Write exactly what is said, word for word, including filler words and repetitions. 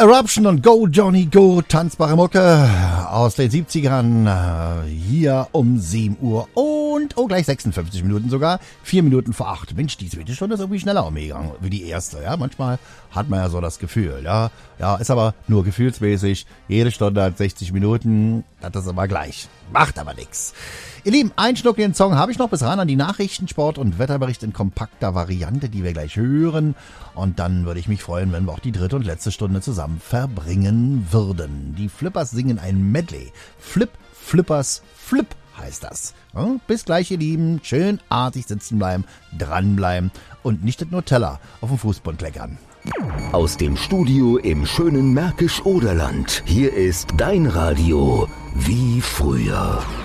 Eruption und Go Johnny Go, tanzbare Mucke aus den siebzigern, äh, hier um sieben Uhr und, oh, gleich sechsundfünfzig Minuten sogar, vier Minuten vor acht. Mensch, die zweite Stunde ist irgendwie schneller umgegangen wie die erste, ja, manchmal hat man ja so das Gefühl, ja, ja, ist aber nur gefühlsmäßig, jede Stunde hat sechzig Minuten, das ist aber gleich, macht aber nix. Ihr Lieben, einen Schnuck den Song habe ich noch bis ran an die Nachrichten, Sport und Wetterbericht in kompakter Variante, die wir gleich hören. Und dann würde ich mich freuen, wenn wir auch die dritte und letzte Stunde zusammen verbringen würden. Die Flippers singen ein Medley. Flip, Flippers, Flip heißt das. Ja, bis gleich, ihr Lieben. Schön artig sitzen bleiben, dranbleiben und nicht das Nutella auf dem Fußboden kleckern. Aus dem Studio im schönen Märkisch-Oderland. Hier ist dein Radio wie früher.